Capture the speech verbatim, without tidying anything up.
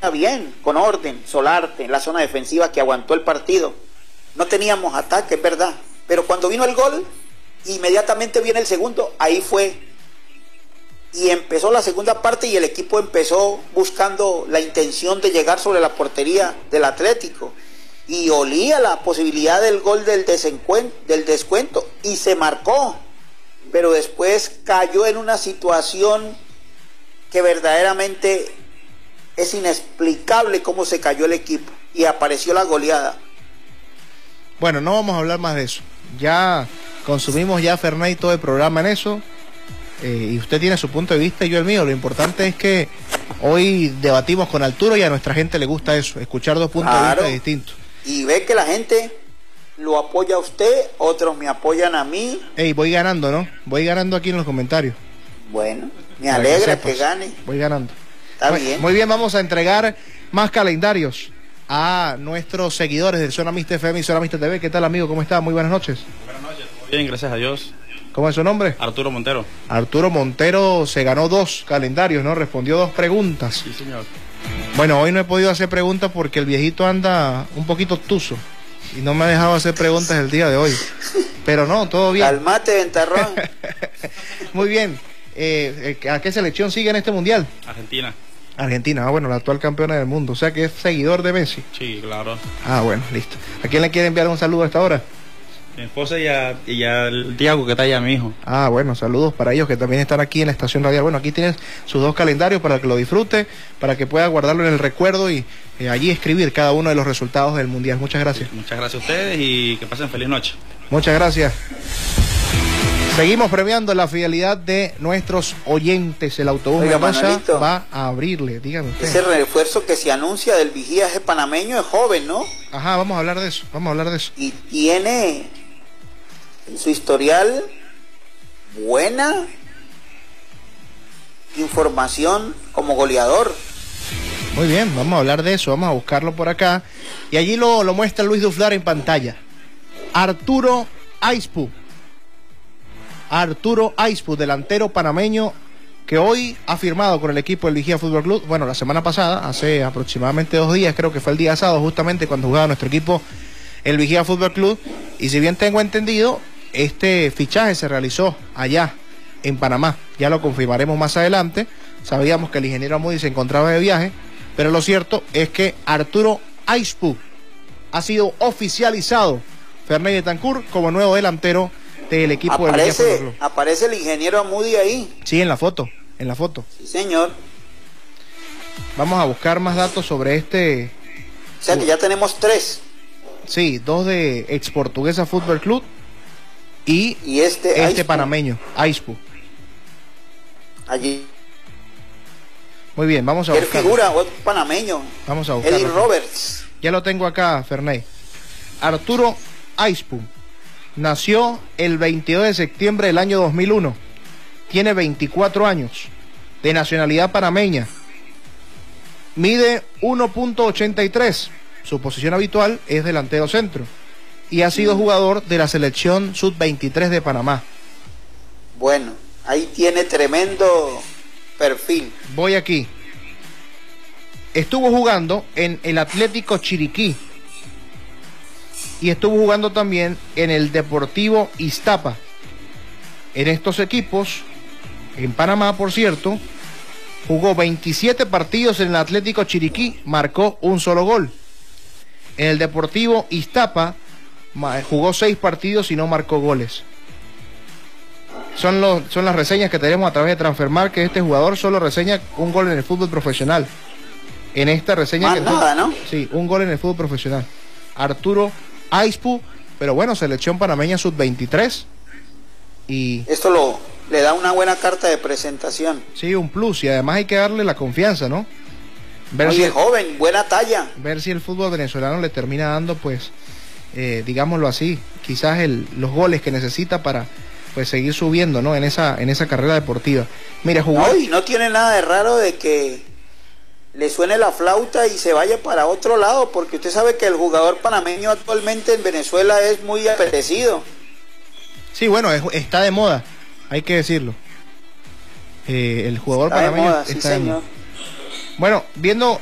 bien, con orden, Solarte, en la zona defensiva que aguantó el partido. No teníamos ataque, es verdad. Pero cuando vino el gol, inmediatamente viene el segundo, ahí fue. Y empezó la segunda parte y el equipo empezó buscando la intención de llegar sobre la portería del Atlético. Y olía la posibilidad del gol del, del descuento y se marcó. Pero después cayó en una situación que verdaderamente es inexplicable cómo se cayó el equipo y apareció la goleada. Bueno, no vamos a hablar más de eso. Ya consumimos ya Fernández todo el programa en eso. Eh, y usted tiene su punto de vista y yo el mío. Lo importante es que hoy debatimos con Arturo y a nuestra gente le gusta eso, escuchar dos puntos claro. de vista distintos. Y ve que la gente lo apoya a usted, otros me apoyan a mí. Ey, voy ganando, ¿no? Voy ganando aquí en los comentarios. Bueno, me alegra que, que gane. Voy ganando. Está muy, bien. Muy bien, vamos a entregar más calendarios a nuestros seguidores de Zona Mixta F M y Zona Mixta T V. ¿Qué tal, amigo? ¿Cómo está? Muy buenas noches. Buenas noches, muy bien, gracias a Dios. ¿Cómo es su nombre? Arturo Montero. Arturo Montero se ganó dos calendarios, ¿no? Respondió dos preguntas. Sí, señor. Bueno, hoy no he podido hacer preguntas porque el viejito anda un poquito tuso y no me ha dejado hacer preguntas el día de hoy. Pero no, todo bien. Calmate, ventarrón. Muy bien. Eh, ¿A qué selección sigue en este mundial? Argentina. Argentina, ah, bueno, la actual campeona del mundo. O sea que es seguidor de Messi. Sí, claro. Ah, bueno, listo. ¿A quién le quiere enviar un saludo a esta hora? Mi esposa y a, y a el Tiago, que está allá, mi hijo. Ah, bueno, saludos para ellos que también están aquí en la estación radial. Bueno, aquí tienes sus dos calendarios para que lo disfrute, para que pueda guardarlo en el recuerdo y eh, allí escribir cada uno de los resultados del mundial. Muchas gracias. Sí, muchas gracias a ustedes y que pasen feliz noche. Muchas gracias. Seguimos premiando la fidelidad de nuestros oyentes. El autobús Oiga, Mendoza Manuelito, va a abrirle, dígame usted. Ese refuerzo que se anuncia del vigiaje panameño es joven, ¿no? Ajá, vamos a hablar de eso, vamos a hablar de eso. Y tiene en su historial buena información como goleador. Muy bien, vamos a hablar de eso, vamos a buscarlo por acá. Y allí lo, lo muestra Luis Duflar en pantalla. Arturo Aispu. Arturo Aispu, delantero panameño que hoy ha firmado con el equipo del Vigía Fútbol Club. Bueno, la semana pasada, hace aproximadamente dos días, creo que fue el día sábado, justamente cuando jugaba nuestro equipo el Vigía Fútbol Club. Y si bien tengo entendido, este fichaje se realizó allá en Panamá. Ya lo confirmaremos más adelante. Sabíamos que el ingeniero Amudi se encontraba de viaje, pero lo cierto es que Arturo Aispu ha sido oficializado, Fernández Betancourt, como nuevo delantero del equipo aparece, del Vigía Fútbol Club. Aparece el ingeniero Amudi ahí. Sí, en la foto, en la foto. Sí, señor. Vamos a buscar más datos sobre este. O sea que ya tenemos tres. Sí, dos de Ex Portuguesa Fútbol Club y, y este, este Aispu. panameño, Aispu. Allí. Muy bien, vamos a ¿Qué buscar. figura? Otro panameño. Vamos a buscar. Eddie Roberts. Ya lo tengo acá, Ferney. Arturo Aispu nació el veintidós de septiembre del año dos mil uno. Tiene veinticuatro años. De nacionalidad panameña. Mide uno punto ochenta y tres. Su posición habitual es delantero centro. Y ha sido jugador de la selección sub veintitrés de Panamá. Bueno, ahí tiene tremendo perfil. Voy aquí. Estuvo jugando en el Atlético Chiriquí. Y estuvo jugando también en el Deportivo Iztapa. En estos equipos, en Panamá, por cierto, jugó veintisiete partidos en el Atlético Chiriquí, marcó un solo gol. En el Deportivo Iztapa jugó seis partidos y no marcó goles. Son, los, son las reseñas que tenemos a través de Transfermarkt, que este jugador solo reseña un gol en el fútbol profesional. En esta reseña Más que nada, ¿no? Sí, un gol en el fútbol profesional. Arturo Aispu, pero bueno, selección panameña sub veintitrés. Y esto lo le da una buena carta de presentación. Sí, un plus, y además hay que darle la confianza, ¿no? Ver Muy si, joven, buena talla. Ver si el fútbol venezolano le termina dando, pues, eh, digámoslo así, quizás el, los goles que necesita para, pues, seguir subiendo, ¿no? En esa, en esa carrera deportiva. Mire, jugó. No, y no tiene nada de raro de que le suene la flauta y se vaya para otro lado, porque usted sabe que el jugador panameño actualmente en Venezuela es muy apetecido. Sí, bueno, es, está de moda, hay que decirlo. Eh, el jugador está panameño de moda, está sí, de señor. moda. Bueno, viendo